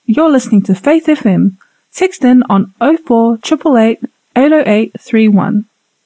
You're listening to Faith FM. Text in on 0488 808 31.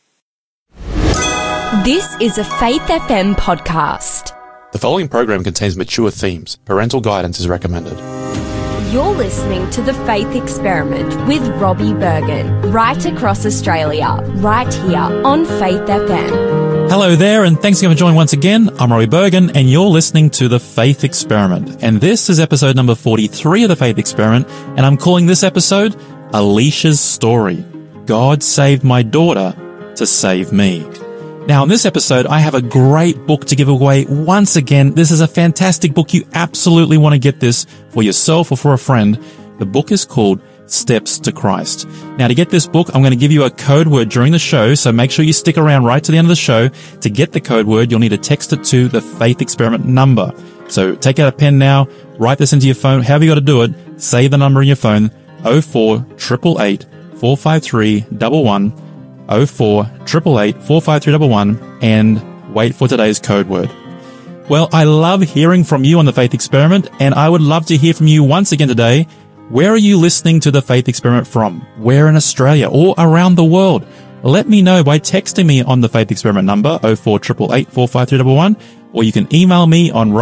This is a Faith FM podcast. The following program contains mature themes. Parental guidance is recommended. You're listening to The Faith Experiment with Robbie Bergen, right across Australia, right here on Faith FM. Hello there, and thanks again for joining once again. I'm Robbie Bergen, and you're listening to The Faith Experiment. And this is episode number 43 of The Faith Experiment, and I'm calling this episode Alicia's Story. God saved my daughter to save me. Now, in this episode, I have a great book to give away. Once again, this is a fantastic book. You absolutely want to get this for yourself or for a friend. The book is called Steps to Christ. Now, to get this book, I'm going to give you a code word during the show, so make sure you stick around right to the end of the show. To get the code word, you'll need to text it to the Faith Experiment number. So take out a pen now, write this into your phone, however you got to do it, save the number in your phone, 0488 453 11, 0488 453 11, and wait for today's code word. Well, I love hearing from you on the Faith Experiment, and I would love to hear from you once again today. Where are you listening to the Faith Experiment from? Where in Australia or around the world? Let me know by texting me on the Faith Experiment number 0488 453 11, or you can email me on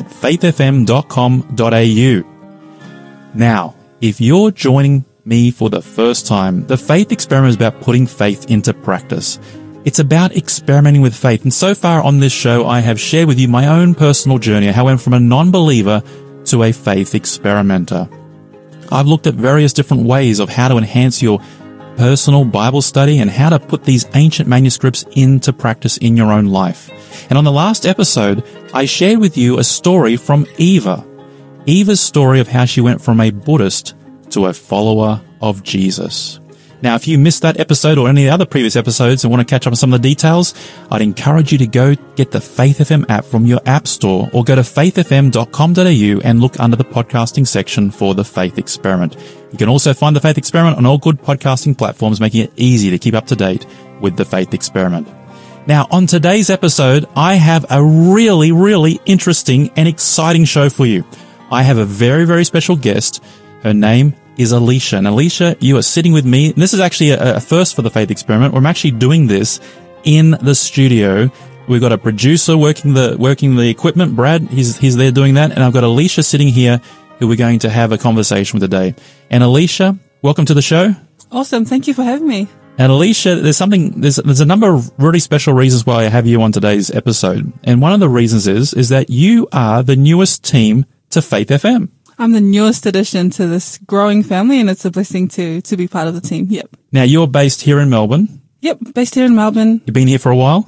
robbie@faithfm.com.au. Now, if you're joining me for the first time, the Faith Experiment is about putting faith into practice. It's about experimenting with faith. And so far on this show, I have shared with you my own personal journey, how I went from a non-believer to a faith experimenter. I've looked at various different ways of how to enhance your personal Bible study and how to put these ancient manuscripts into practice in your own life. And on the last episode, I shared with you a story from Eva. Eva's story of how she went from a Buddhist to a follower of Jesus. Now, if you missed that episode or any of the other previous episodes and want to catch up on some of the details, I'd encourage you to go get the Faith FM app from your app store or go to faithfm.com.au and look under the podcasting section for the Faith Experiment. You can also find the Faith Experiment on all good podcasting platforms, making it easy to keep up to date with the Faith Experiment. Now, on today's episode, I have a really, really interesting and exciting show for you. I have a very, very special guest. Her name is Alicia. And Alicia, you are sitting with me. And this is actually a first for the Faith Experiment. We're actually doing this in the studio. We've got a producer working the equipment, Brad. He's there doing that. And I've got Alicia sitting here who we're going to have a conversation with today. And Alicia, welcome to the show. Awesome. Thank you for having me. And Alicia, there's a number of really special reasons why I have you on today's episode. And one of the reasons is that you are the newest team to Faith FM. I'm the newest addition to this growing family, and it's a blessing to be part of the team. Yep. Now, you're based here in Melbourne. Yep, based here in Melbourne. You've been here for a while?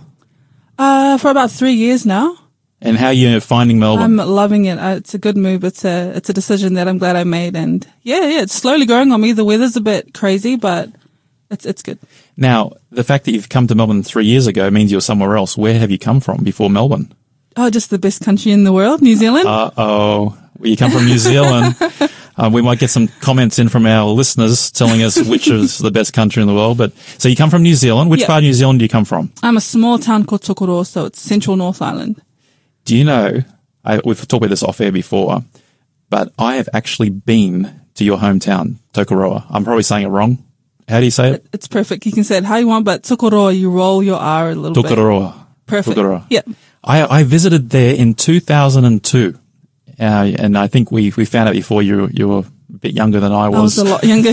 For about 3 years now. And how are you finding Melbourne? I'm loving it. It's a good move. It's a decision that I'm glad I made. And yeah, it's slowly growing on me. The weather's a bit crazy, but it's good. Now, the fact that you've come to Melbourne 3 years ago means you're somewhere else. Where have you come from before Melbourne? Oh, just the best country in the world, New Zealand. Uh-oh. You come from New Zealand. We might get some comments in from our listeners telling us which is the best country in the world. But so you come from New Zealand. Which part of New Zealand do you come from? I'm a small town called Tokoroa, so it's central North Island. Do you know, we've talked about this off air before, but I have actually been to your hometown, Tokoroa. I'm probably saying it wrong. How do you say it? It's perfect. You can say it how you want, but Tokoroa, you roll your R a little bit. Tokoroa. Perfect. Tokoroa. Yeah. I visited there in 2002. And I think we found out before you were a bit younger than I was. I was a lot younger,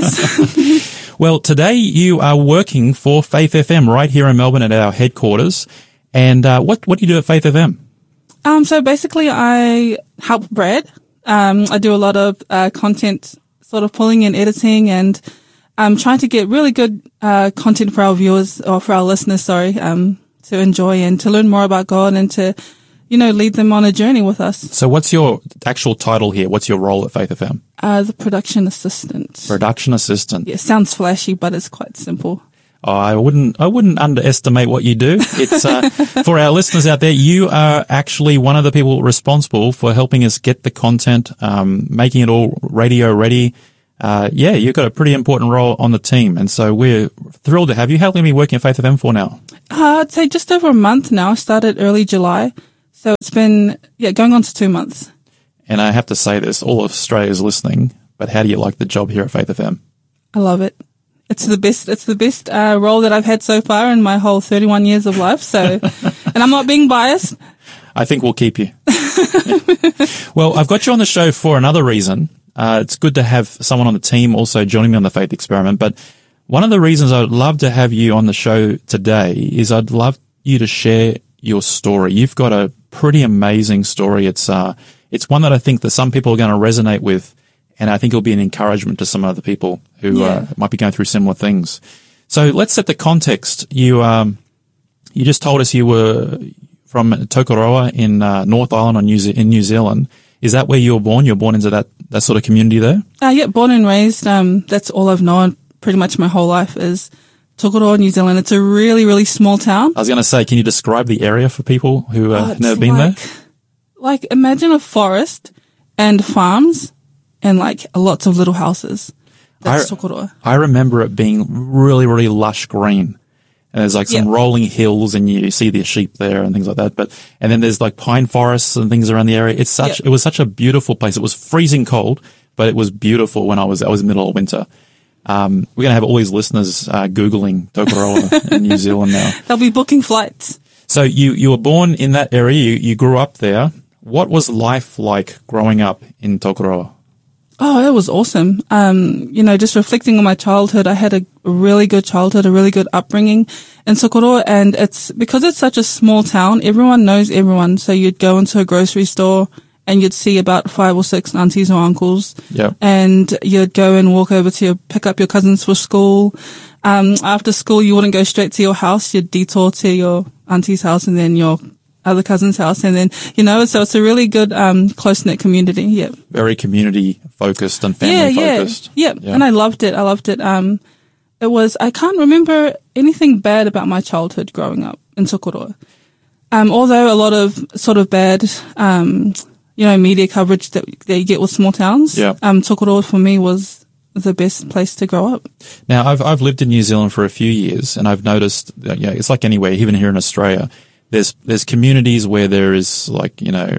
yes. Well, today you are working for Faith FM right here in Melbourne at our headquarters. And what do you do at Faith FM? So basically I help Brad. I do a lot of content sort of pulling and editing, and I'm trying to get really good content for our viewers, or for our listeners, to enjoy and to learn more about God and to lead them on a journey with us. So what's your actual title here? What's your role at Faith FM? The production assistant. Production assistant. Yeah, sounds flashy, but it's quite simple. Oh, I wouldn't underestimate what you do. It's, for our listeners out there, you are actually one of the people responsible for helping us get the content, making it all radio ready. You've got a pretty important role on the team. And so we're thrilled to have you. How long have you been working at Faith FM for now? I'd say just over a month now. I started early July. So it's been, going on to 2 months. And I have to say this, all of Australia is listening, but how do you like the job here at Faith FM? I love it. It's the best role that I've had so far in my whole 31 years of life. So, and I'm not being biased. I think we'll keep you. Well, I've got you on the show for another reason. It's good to have someone on the team also joining me on the Faith Experiment. But one of the reasons I would love to have you on the show today is I'd love you to share your story. You've got a pretty amazing story. It's one that I think that some people are going to resonate with, and I think it'll be an encouragement to some other people who might be going through similar things. So let's set the context. You just told us you were from Tokoroa in North Island in New Zealand. Is that where you were born? You were born into that sort of community there? Yeah, born and raised. That's all I've known pretty much my whole life is Tokoroa, New Zealand. It's a really, really small town. I was going to say, can you describe the area for people who have never been there? Like, imagine a forest and farms and like lots of little houses. That's Tokoroa. I remember it being really, really lush green. And there's like some rolling hills and you see the sheep there and things like that. And then there's like pine forests and things around the area. It was such a beautiful place. It was freezing cold, but it was beautiful when I was in the middle of winter. We're going to have all these listeners, Googling Tokoroa in New Zealand now. They'll be booking flights. So you were born in that area. You grew up there. What was life like growing up in Tokoroa? Oh, it was awesome. Just reflecting on my childhood, I had a really good childhood, a really good upbringing in Tokoroa. And because it's such a small town, everyone knows everyone. So you'd go into a grocery store and you'd see about 5 or 6 aunties or uncles. Yeah. And you'd go and walk over to pick up your cousins for school. After school, you wouldn't go straight to your house. You'd detour to your auntie's house and then your other cousin's house. And then, so it's a really good, close-knit community. Yeah. Very community focused and family focused. Yeah. And I loved it. I can't remember anything bad about my childhood growing up in Tokoroa. Although a lot of sort of bad, media coverage that you get with small towns. Yeah. Tokoroa for me was the best place to grow up. Now, I've lived in New Zealand for a few years and I've noticed that, it's like anywhere, even here in Australia, there's communities where there is like,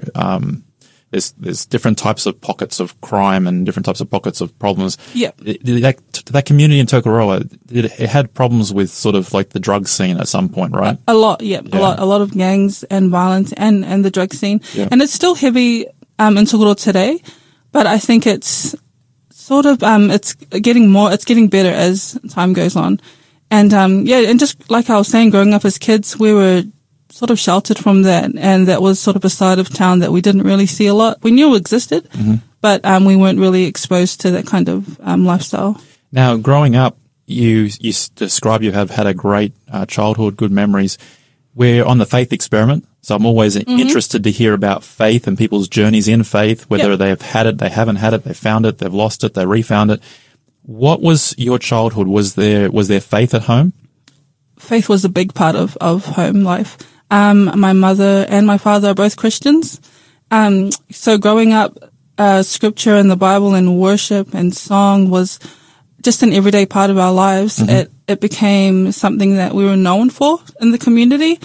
there's different types of pockets of crime and different types of pockets of problems. Yeah. That community in Tokoroa, it had problems with sort of like the drug scene at some point, right? A lot. A lot of gangs and violence and the drug scene. Yeah. And it's still heavy, in Tokoroa today, but I think it's sort of, it's getting better as time goes on. And, and just like I was saying, growing up as kids, we were sort of sheltered from that, and that was sort of a side of town that we didn't really see a lot. We knew it existed, but we weren't really exposed to that kind of lifestyle. Now, growing up, you describe you have had a great childhood, good memories. We're on the Faith Experiment, so I'm always interested to hear about faith and people's journeys in faith, whether they have had it, they haven't had it, they found it, they've lost it, they refound it. What was your childhood? Was there faith at home? Faith was a big part of home life. My mother and my father are both Christians. So growing up, scripture and the Bible and worship and song was just an everyday part of our lives. It became something that we were known for in the community.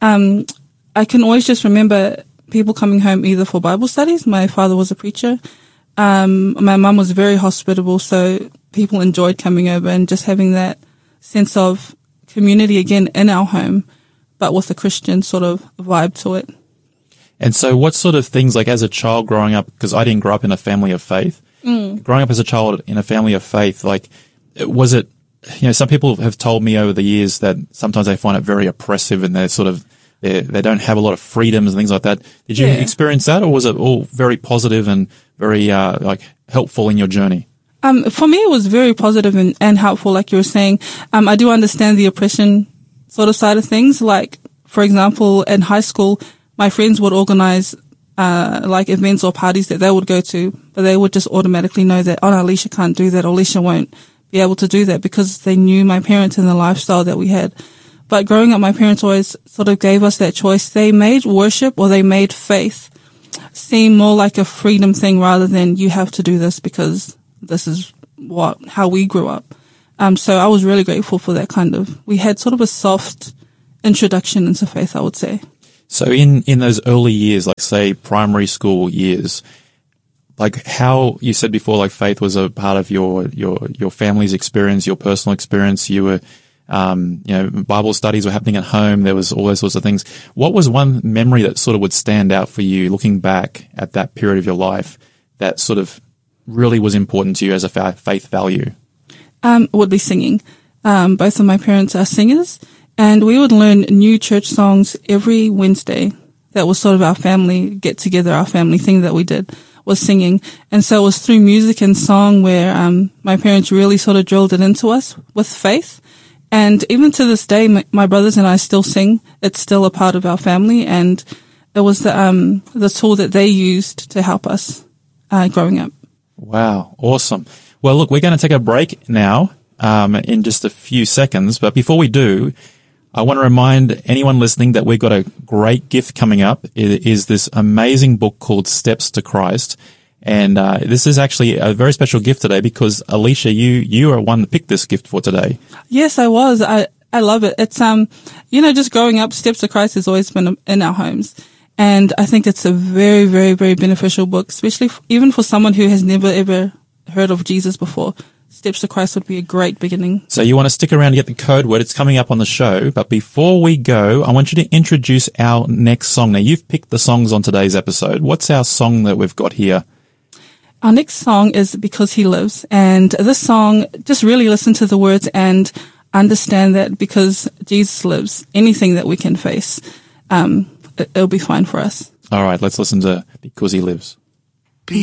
I can always just remember people coming home either for Bible studies. My father was a preacher. My mum was very hospitable, so people enjoyed coming over and just having that sense of community again in our home, but with a Christian sort of vibe to it. And so what sort of things, like as a child growing up, because I didn't grow up in a family of faith, growing up as a child in a family of faith, like, was it, some people have told me over the years that sometimes they find it very oppressive and they're sort of, they don't have a lot of freedoms and things like that. Did you experience that, or was it all very positive and very, helpful in your journey? For me, it was very positive and helpful, like you were saying. I do understand the oppression sort of side of things. Like, for example, in high school, my friends would organize, events or parties that they would go to, but they would just automatically know that, oh no, Alicia can't do that, or Alicia won't be able to do that, because they knew my parents and the lifestyle that we had. But growing up, my parents always sort of gave us that choice. They made worship, or they made faith, seem more like a freedom thing rather than you have to do this because this is how we grew up. So I was really grateful for that we had sort of a soft introduction into faith, I would say. So in those early years, like say primary school years, like how you said before, like faith was a part of your family's experience, your personal experience. You were, Bible studies were happening at home. There was all those sorts of things. What was one memory that sort of would stand out for you looking back at that period of your life that sort of really was important to you as a faith value? Would be singing. Both of my parents are singers, and we would learn new church songs every Wednesday. That was sort of our family get together, our family thing that we did was singing. And so it was through music and song where my parents really sort of drilled it into us with faith. And even to this day, my brothers and I still sing. It's still a part of our family, and it was the tool that they used to help us growing up. Wow, awesome. Well, look, we're going to take a break now in just a few seconds. But before we do, I want to remind anyone listening that we've got a great gift coming up. It is this amazing book called Steps to Christ. And this is actually a very special gift today because, Alicia, you are one that picked this gift for today. Yes, I was. I love it. It's, just growing up, Steps to Christ has always been in our homes. And I think it's a very, very, very beneficial book, especially even for someone who has never, ever heard of Jesus before. Steps to Christ would be a great beginning. So you want to stick around to get the code word. It's coming up on the show. But before we go, I want you to introduce our next song. Now, you've picked the songs on today's episode. What's our song that we've got here? Our next song is Because He Lives. And this song, just really listen to the words and understand that because Jesus lives, anything that we can face, it'll be fine for us. All right, let's listen to Because He Lives.